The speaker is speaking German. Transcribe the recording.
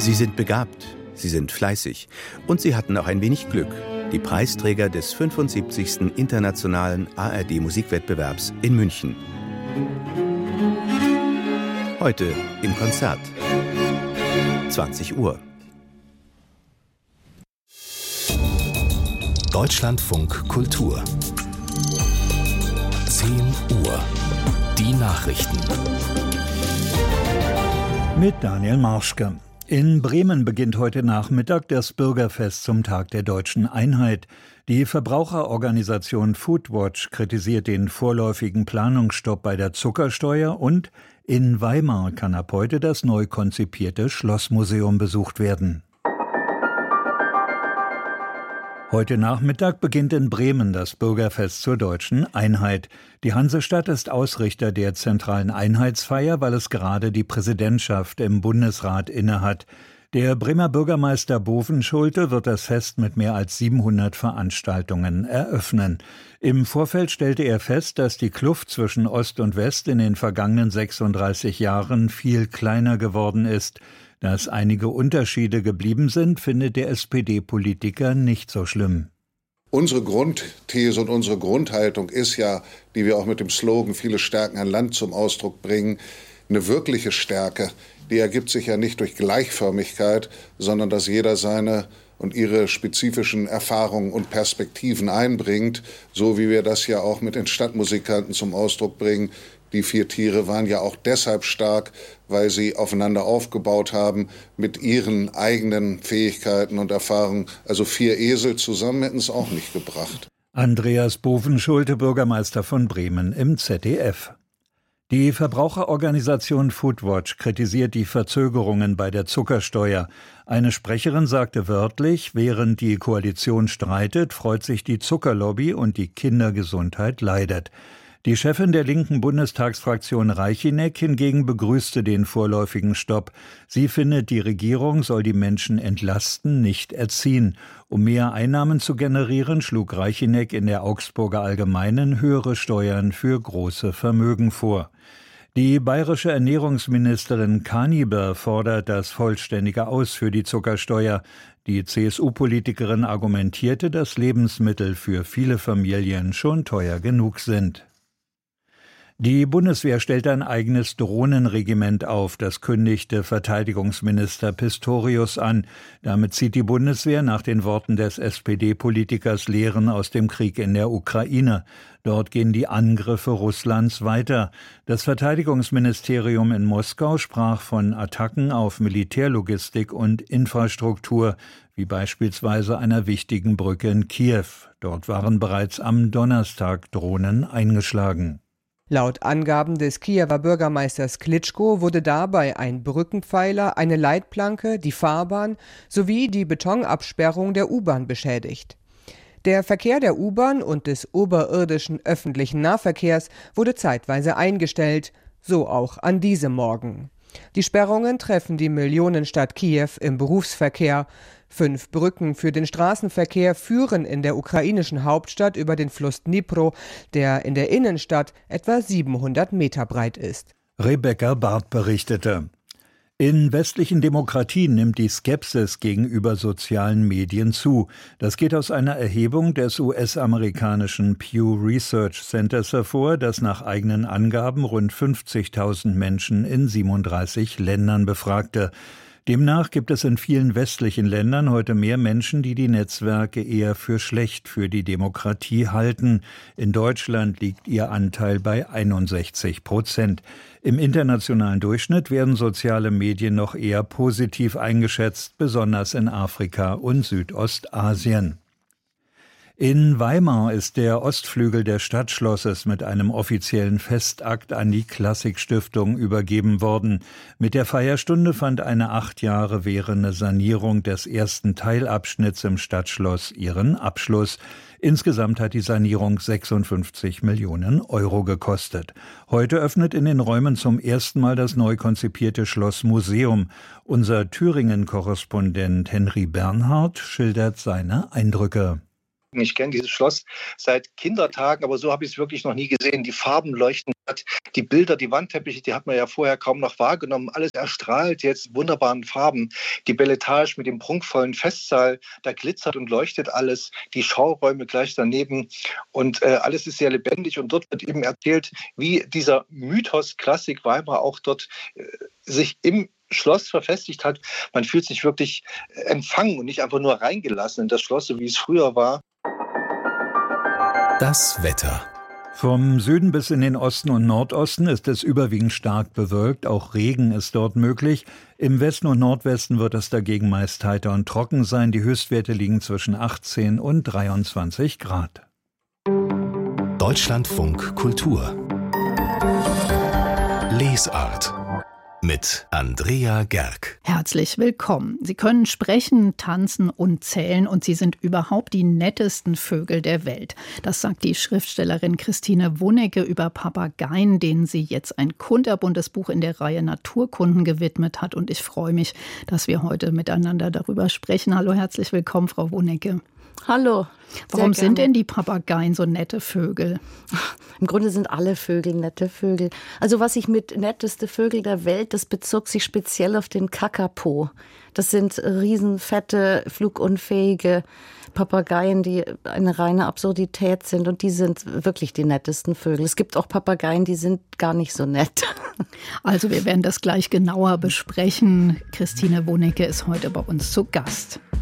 Sie sind begabt, sie sind fleißig und sie hatten auch ein wenig Glück. Die Preisträger des 75. Internationalen ARD-Musikwettbewerbs in München. Heute im Konzert. 20 Uhr. Deutschlandfunk Kultur. 10 Uhr. Die Nachrichten. Mit Daniel Marschke. In Bremen beginnt heute Nachmittag das Bürgerfest zum Tag der deutschen Einheit. Die Verbraucherorganisation Foodwatch kritisiert den vorläufigen Planungsstopp bei der Zuckersteuer und in Weimar kann ab heute das neu konzipierte Schlossmuseum besucht werden. Heute Nachmittag beginnt in Bremen das Bürgerfest zur deutschen Einheit. Die Hansestadt ist Ausrichter der zentralen Einheitsfeier, weil es gerade die Präsidentschaft im Bundesrat innehat. Der Bremer Bürgermeister Bovenschulte wird das Fest mit mehr als 700 Veranstaltungen eröffnen. Im Vorfeld stellte er fest, dass die Kluft zwischen Ost und West in den vergangenen 36 Jahren viel kleiner geworden ist. Dass einige Unterschiede geblieben sind, findet der SPD-Politiker nicht so schlimm. Unsere Grundthese und unsere Grundhaltung ist ja, die wir auch mit dem Slogan "Viele stärken ein Land" zum Ausdruck bringen, eine wirkliche Stärke. Die ergibt sich ja nicht durch Gleichförmigkeit, sondern dass jeder seine und ihre spezifischen Erfahrungen und Perspektiven einbringt, so wie wir das ja auch mit den Stadtmusikanten zum Ausdruck bringen. Die 4 Tiere waren ja auch deshalb stark, weil sie aufeinander aufgebaut haben mit ihren eigenen Fähigkeiten und Erfahrungen. Also 4 Esel zusammen hätten es auch nicht gebracht. Andreas Bovenschulte, Bürgermeister von Bremen im ZDF. Die Verbraucherorganisation Foodwatch kritisiert die Verzögerungen bei der Zuckersteuer. Eine Sprecherin sagte wörtlich, während die Koalition streitet, freut sich die Zuckerlobby und die Kindergesundheit leidet. Die Chefin der linken Bundestagsfraktion Reichineck hingegen begrüßte den vorläufigen Stopp. Sie findet, die Regierung soll die Menschen entlasten, nicht erziehen. Um mehr Einnahmen zu generieren, schlug Reichineck in der Augsburger Allgemeinen höhere Steuern für große Vermögen vor. Die bayerische Ernährungsministerin Kaniber fordert das vollständige Aus für die Zuckersteuer. Die CSU-Politikerin argumentierte, dass Lebensmittel für viele Familien schon teuer genug sind. Die Bundeswehr stellt ein eigenes Drohnenregiment auf, das kündigte Verteidigungsminister Pistorius an. Damit zieht die Bundeswehr nach den Worten des SPD-Politikers Lehren aus dem Krieg in der Ukraine. Dort gehen die Angriffe Russlands weiter. Das Verteidigungsministerium in Moskau sprach von Attacken auf Militärlogistik und Infrastruktur, wie beispielsweise einer wichtigen Brücke in Kiew. Dort waren bereits am Donnerstag Drohnen eingeschlagen. Laut Angaben des Kiewer Bürgermeisters Klitschko wurde dabei ein Brückenpfeiler, eine Leitplanke, die Fahrbahn sowie die Betonabsperrung der U-Bahn beschädigt. Der Verkehr der U-Bahn und des oberirdischen öffentlichen Nahverkehrs wurde zeitweise eingestellt, so auch an diesem Morgen. Die Sperrungen treffen die Millionenstadt Kiew im Berufsverkehr. 5 Brücken für den Straßenverkehr führen in der ukrainischen Hauptstadt über den Fluss Dnipro, der in der Innenstadt etwa 700 Meter breit ist. Rebecca Barth berichtete. In westlichen Demokratien nimmt die Skepsis gegenüber sozialen Medien zu. Das geht aus einer Erhebung des US-amerikanischen Pew Research Centers hervor, das nach eigenen Angaben rund 50.000 Menschen in 37 Ländern befragte. Demnach gibt es in vielen westlichen Ländern heute mehr Menschen, die die Netzwerke eher für schlecht für die Demokratie halten. In Deutschland liegt ihr Anteil bei 61%. Im internationalen Durchschnitt werden soziale Medien noch eher positiv eingeschätzt, besonders in Afrika und Südostasien. In Weimar ist der Ostflügel des Stadtschlosses mit einem offiziellen Festakt an die Klassikstiftung übergeben worden. Mit der Feierstunde fand eine 8 Jahre währende Sanierung des ersten Teilabschnitts im Stadtschloss ihren Abschluss. Insgesamt hat die Sanierung 56 Millionen Euro gekostet. Heute öffnet in den Räumen zum ersten Mal das neu konzipierte Schlossmuseum. Unser Thüringen-Korrespondent Henry Bernhard schildert seine Eindrücke. Ich kenne dieses Schloss seit Kindertagen, aber so habe ich es wirklich noch nie gesehen. Die Farben leuchten Die Bilder, die Wandteppiche, die hat man ja vorher kaum noch wahrgenommen. Alles erstrahlt jetzt in wunderbaren Farben. Die Beletage mit dem prunkvollen Festsaal, da glitzert und leuchtet alles. Die Schauräume gleich daneben. Und alles ist sehr lebendig. Und dort wird eben erzählt, wie dieser Mythos Klassik Weimar auch dort sich im Schloss verfestigt hat. Man fühlt sich wirklich empfangen und nicht einfach nur reingelassen in das Schloss, so wie es früher war. Das Wetter. Vom Süden bis in den Osten und Nordosten ist es überwiegend stark bewölkt, auch Regen ist dort möglich. Im Westen und Nordwesten wird es dagegen meist heiter und trocken sein. Die Höchstwerte liegen zwischen 18 und 23 Grad. Deutschlandfunk Kultur. Lesart. Mit Andrea Gerg. Herzlich willkommen. Sie können sprechen, tanzen und zählen und Sie sind überhaupt die nettesten Vögel der Welt. Das sagt die Schriftstellerin Christine Wonecke über Papageien, denen sie jetzt ein kunterbuntes Buch in der Reihe Naturkunden gewidmet hat. Und ich freue mich, dass wir heute miteinander darüber sprechen. Hallo, herzlich willkommen, Frau Wonecke. Hallo. Warum sind denn die Papageien so nette Vögel? Im Grunde sind alle Vögel nette Vögel. Also was ich mit netteste Vögel der Welt, das bezog sich speziell auf den Kakapo. Das sind riesenfette, flugunfähige Papageien, die eine reine Absurdität sind. Und die sind wirklich die nettesten Vögel. Es gibt auch Papageien, die sind gar nicht so nett. Also wir werden das gleich genauer besprechen. Christine Wonecke ist heute bei uns zu Gast.